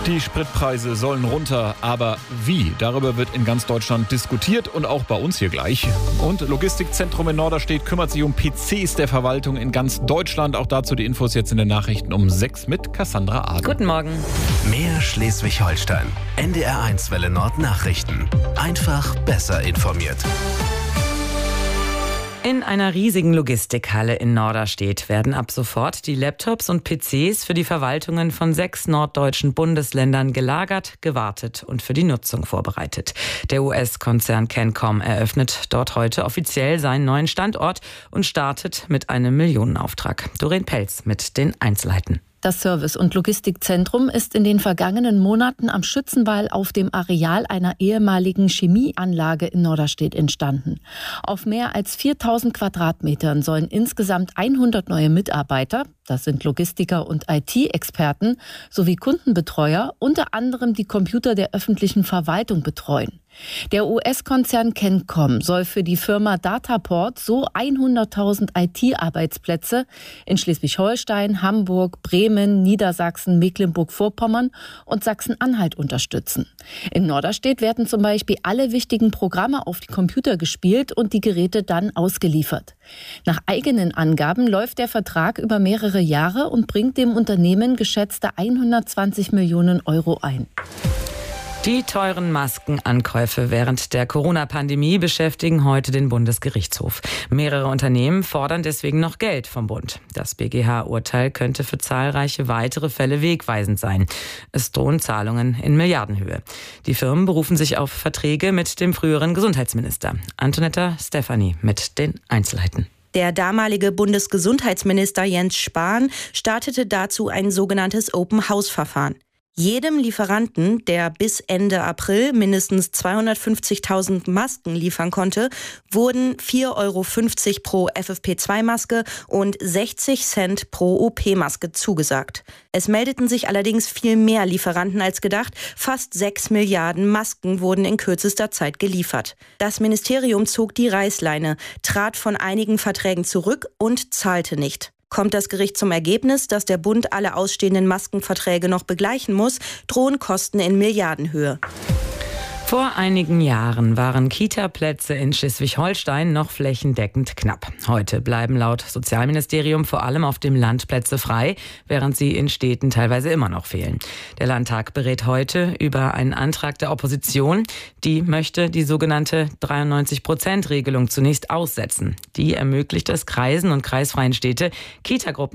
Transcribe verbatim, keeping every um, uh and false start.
Die Spritpreise sollen runter, aber wie? Darüber wird in ganz Deutschland diskutiert und auch bei uns hier gleich. Und Logistikzentrum in Norderstedt kümmert sich um P Cs der Verwaltung in ganz Deutschland. Auch dazu die Infos jetzt in den Nachrichten um sechs mit Cassandra Adel. Guten Morgen. Mehr Schleswig-Holstein. N D R eins Welle Nord Nachrichten. Einfach besser informiert. In einer riesigen Logistikhalle in Norderstedt werden ab sofort die Laptops und P Cs für die Verwaltungen von sechs norddeutschen Bundesländern gelagert, gewartet und für die Nutzung vorbereitet. Der U S-Konzern Kencom eröffnet dort heute offiziell seinen neuen Standort und startet mit einem Millionenauftrag. Doreen Pelz mit den Einzelheiten. Das Service- und Logistikzentrum ist in den vergangenen Monaten am Schützenwall auf dem Areal einer ehemaligen Chemieanlage in Norderstedt entstanden. Auf mehr als viertausend Quadratmetern sollen insgesamt hundert neue Mitarbeiter, das sind Logistiker und I T-Experten, sowie Kundenbetreuer, unter anderem die Computer der öffentlichen Verwaltung betreuen. Der U S-Konzern Kencom soll für die Firma Dataport so hunderttausend I T-Arbeitsplätze in Schleswig-Holstein, Hamburg, Bremen, Niedersachsen, Mecklenburg-Vorpommern und Sachsen-Anhalt unterstützen. In Norderstedt werden zum Beispiel alle wichtigen Programme auf die Computer gespielt und die Geräte dann ausgeliefert. Nach eigenen Angaben läuft der Vertrag über mehrere Jahre und bringt dem Unternehmen geschätzte hundertzwanzig Millionen Euro ein. Die teuren Maskenankäufe während der Corona-Pandemie beschäftigen heute den Bundesgerichtshof. Mehrere Unternehmen fordern deswegen noch Geld vom Bund. Das B G H-Urteil könnte für zahlreiche weitere Fälle wegweisend sein. Es drohen Zahlungen in Milliardenhöhe. Die Firmen berufen sich auf Verträge mit dem früheren Gesundheitsminister. Antonetta Stefani mit den Einzelheiten. Der damalige Bundesgesundheitsminister Jens Spahn startete dazu ein sogenanntes Open-House-Verfahren. Jedem Lieferanten, der bis Ende April mindestens zweihundertfünfzigtausend Masken liefern konnte, wurden vier Euro fünfzig pro F F P zwei Maske und sechzig Cent pro O P-Maske zugesagt. Es meldeten sich allerdings viel mehr Lieferanten als gedacht. Fast sechs Milliarden Masken wurden in kürzester Zeit geliefert. Das Ministerium zog die Reißleine, trat von einigen Verträgen zurück und zahlte nicht. Kommt das Gericht zum Ergebnis, dass der Bund alle ausstehenden Maskenverträge noch begleichen muss, drohen Kosten in Milliardenhöhe. Vor einigen Jahren waren Kita-Plätze in Schleswig-Holstein noch flächendeckend knapp. Heute bleiben laut Sozialministerium vor allem auf dem Land Plätze frei, während sie in Städten teilweise immer noch fehlen. Der Landtag berät heute über einen Antrag der Opposition. Die möchte die sogenannte dreiundneunzig-Prozent-Regelung zunächst aussetzen. Die ermöglicht es Kreisen und kreisfreien Städte, Kitagruppen